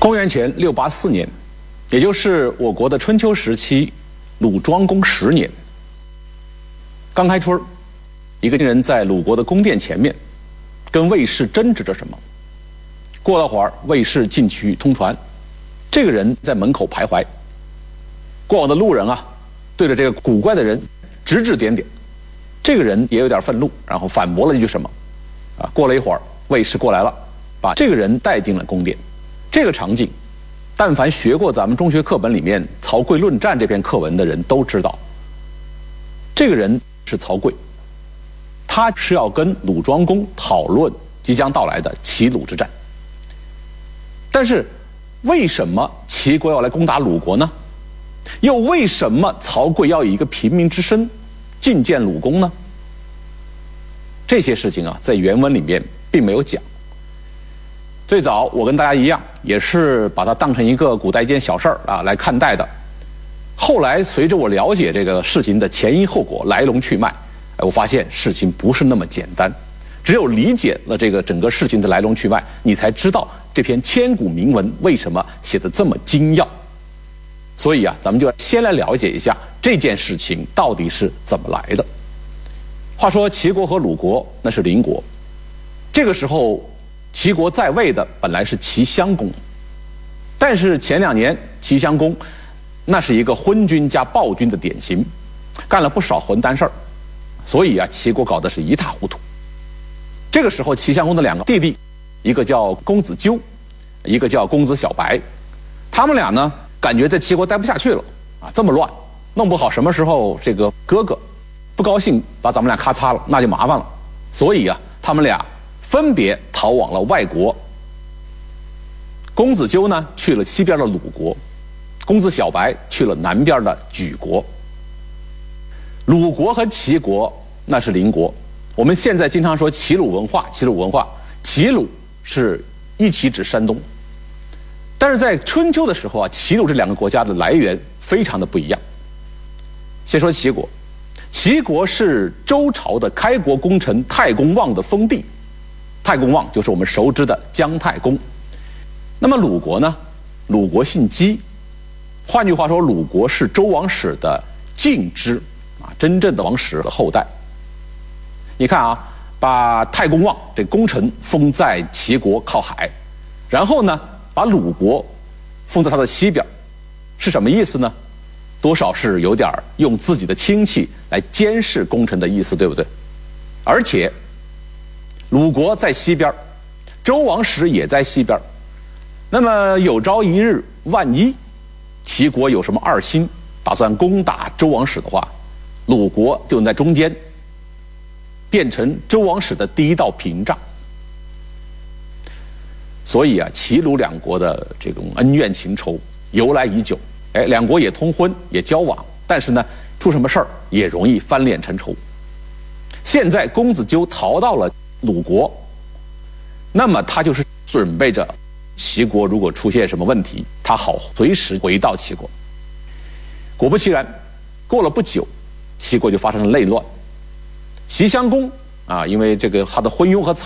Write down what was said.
公元前684年，也就是我国的春秋时期鲁庄公10年，刚开春，一个人在鲁国的宫殿前面跟卫士争执着什么。过了会儿，卫士进去通传，这个人在门口徘徊。过往的路人啊，对着这个古怪的人指指点点。这个人也有点愤怒，然后反驳了一句什么。过了一会儿，卫士过来了，把这个人带进了宫殿。这个场景，但凡学过咱们中学课本里面《曹刿论战》这篇课文的人都知道，这个人是曹刿，他是要跟鲁庄公讨论即将到来的齐鲁之战。但是为什么齐国要来攻打鲁国呢？又为什么曹刿要以一个平民之身觐见鲁公呢？这些事情啊，在原文里面并没有讲。最早我跟大家一样，也是把它当成一个古代一件小事儿来看待的。后来随着我了解这个事情的前因后果、来龙去脉，我发现事情不是那么简单。只有理解了这个整个事情的来龙去脉，你才知道这篇千古铭文为什么写得这么精要。所以咱们就先来了解一下这件事情到底是怎么来的。话说齐国和鲁国那是邻国，这个时候齐国在位的本来是齐襄公，但是前2年齐襄公那是一个昏君加暴君的典型，干了不少混蛋事儿，所以齐国搞得是一塌糊涂。这个时候齐襄公的2个弟弟，一个叫公子纠，一个叫公子小白，他们俩呢感觉在齐国待不下去了这么乱，弄不好什么时候这个哥哥不高兴把咱们俩咔嚓了，那就麻烦了。所以他们俩分别逃往了外国。公子纠呢去了西边的鲁国，公子小白去了南边的莒国。鲁国和齐国那是邻国，我们现在经常说齐鲁文化，齐鲁是一起指山东。但是在春秋的时候齐鲁这2个国家的来源非常的不一样。先说齐国，齐国是周朝的开国功臣太公望的封地，太公望就是我们熟知的姜太公。那么鲁国呢？鲁国姓姬，换句话说，鲁国是周王室的近支真正的王室的后代。你看把太公望这功臣封在齐国靠海，然后呢把鲁国封在他的西边，是什么意思呢？多少是有点用自己的亲戚来监视功臣的意思，对不对？而且鲁国在西边，周王室也在西边，那么有朝一日万一齐国有什么2心打算攻打周王室的话，鲁国就在中间，变成周王室的第一道屏障。所以齐鲁2国的这种恩怨情仇由来已久，2国也通婚也交往，但是呢出什么事儿也容易翻脸成仇。现在公子纠逃到了鲁国，那么他就是准备着齐国如果出现什么问题，他好随时回到齐国。果不其然，过了不久，齐国就发生了内乱。齐襄公因为这个他的昏庸和